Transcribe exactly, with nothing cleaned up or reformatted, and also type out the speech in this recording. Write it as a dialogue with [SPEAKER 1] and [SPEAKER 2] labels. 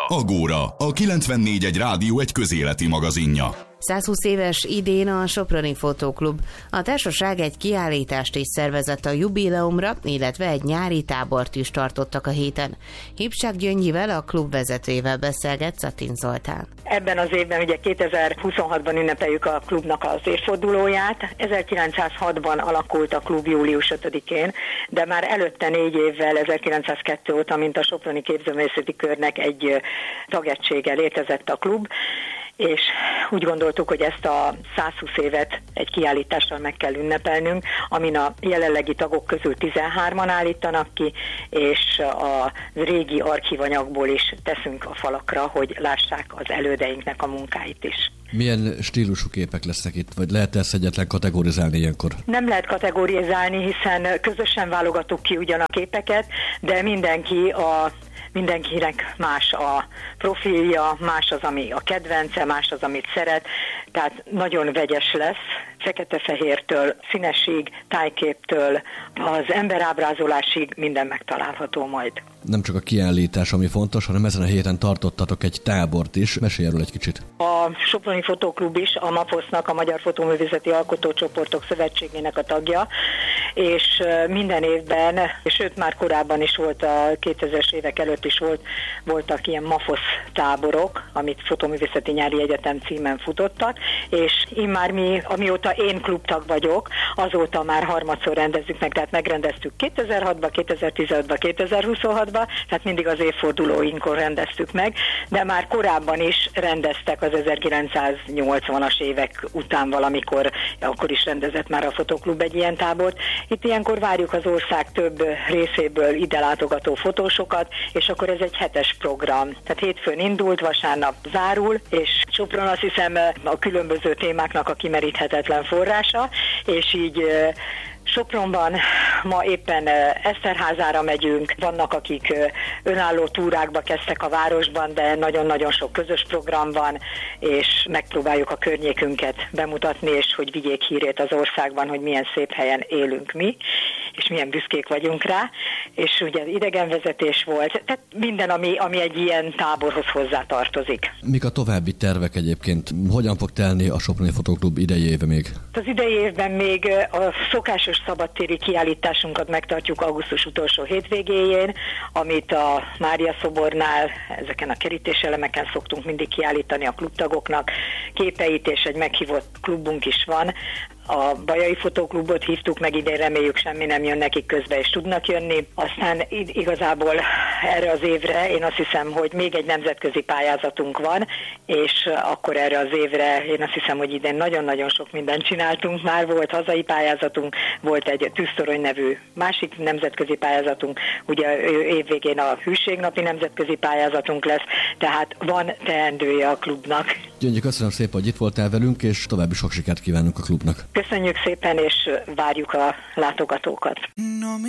[SPEAKER 1] Agóra, a kilencvennégy egy rádió egy közéleti magazinja.
[SPEAKER 2] százhúsz éves idén a Soproni Fotóklub. A társaság egy kiállítást is szervezett a jubileumra, illetve egy nyári tábort is tartottak a héten. Hipság Gyöngyivel, a klub vezetőjével beszélget Szatin Zoltán.
[SPEAKER 3] Ebben az évben, ugye kétezer-huszonhatban ünnepeljük a klubnak az évfordulóját. ezerkilencszázhatban alakult a klub július ötödikén, de már előtte négy évvel, ezerkilencszázkettő óta, mint a Soproni Képzőművészeti Körnek egy tagegysége létezett a klub, és úgy gondoltuk, hogy ezt a százhúsz évet egy kiállítással meg kell ünnepelnünk, amin a jelenlegi tagok közül tizenhárman állítanak ki, és a régi archívanyagból is teszünk a falakra, hogy lássák az elődeinknek a munkáit is.
[SPEAKER 4] Milyen stílusú képek lesznek itt, vagy lehet ezt egyetlen kategorizálni ilyenkor?
[SPEAKER 3] Nem lehet kategorizálni, hiszen közösen válogattuk ki ugyan a képeket, de mindenki a Mindenkinek más a profilja, más az, ami a kedvence, más az, amit szeret, tehát nagyon vegyes lesz, fekete-fehértől, színesig, tájképtől, az emberábrázolásig minden megtalálható majd.
[SPEAKER 4] Nem csak a kiállítás, ami fontos, hanem ezen a héten tartottatok egy tábort is. Mesélj erről egy kicsit.
[SPEAKER 3] A Soproni Fotóklub is a MAFOS-nak, a Magyar Fotóművészeti Alkotócsoportok Szövetségének a tagja, és minden évben, és sőt már korábban is volt, a kétezres évek előtt is volt, voltak ilyen MAFOS táborok, amit Fotóművészeti Nyári Egyetem címen futottak, és immár mi, amióta én klubtag vagyok, azóta már harmadszor rendezzük meg, tehát megrendeztük kétezer-hatban, kétezer-tizenötben, kétezer-huszonhatban, tehát mindig az évfordulóinkon rendeztük meg, de már korábban is rendeztek az ezerkilencszáznyolcvanas évek után valamikor, akkor is rendezett már a Fotóklub egy ilyen tábort. Itt ilyenkor várjuk az ország több részéből ide látogató fotósokat, és akkor ez egy hetes program. Tehát hétfőn indult, vasárnap zárul, és Sopron azt hiszem a különböző témáknak a kimeríthetetlen forrása, és így Sopronban ma éppen Eszterházára megyünk, vannak, akik önálló túrákba kezdtek a városban, de nagyon-nagyon sok közös program van, és megpróbáljuk a környékünket bemutatni, és hogy vigyék hírét az országban, hogy milyen szép helyen élünk mi, és milyen büszkék vagyunk rá, és ugye idegenvezetés volt, tehát minden, ami, ami egy ilyen táborhoz hozzátartozik.
[SPEAKER 4] Mik a további tervek egyébként? Hogyan fog telni a Soproni Fotóklub idei éve még?
[SPEAKER 3] Az idei évben még a szokásos szabadtéri kiállításunkat megtartjuk augusztus utolsó hétvégéjén, amit a Mária szobornál, ezeken a kerítéselemeken szoktunk mindig kiállítani a klubtagoknak képeit, és egy meghívott klubunk is van. A Bajai Fotóklubot hívtuk meg, idén reméljük semmi nem jön nekik közbe, és tudnak jönni. Aztán igazából erre az évre én azt hiszem, hogy még egy nemzetközi pályázatunk van, és akkor erre az évre én azt hiszem, hogy idén nagyon-nagyon sok mindent csináltunk már. Volt hazai pályázatunk, volt egy Tűztorony nevű másik nemzetközi pályázatunk, ugye évvégén a Hűségnapi nemzetközi pályázatunk lesz, tehát van teendője a klubnak.
[SPEAKER 4] Gyöngyi, köszönöm szépen, hogy itt voltál velünk, és további sok sikert kívánunk a klubnak.
[SPEAKER 3] Köszönjük szépen, és várjuk a látogatókat.